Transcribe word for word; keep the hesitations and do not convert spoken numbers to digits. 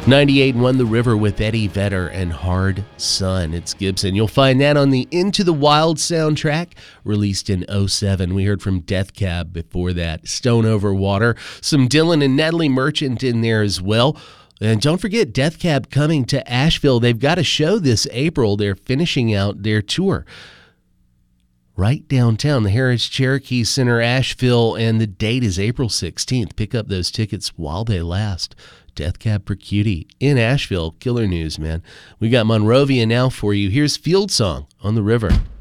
ninety-eight won The River with Eddie Vedder and Hard Sun. It's Gibson. You'll find that on the Into the Wild soundtrack, released in oh seven. We heard from Death Cab before that. Stone Over Water. Some Dylan and Natalie Merchant in there as well. And don't forget, Death Cab coming to Asheville. They've got a show this April. They're finishing out their tour right downtown, the Harris Cherokee Center, Asheville, and the date is April sixteenth. Pick up those tickets while they last. Death Cab for Cutie in Asheville. Killer news, man. We got Monrovia now for you. Here's Field Song on The River.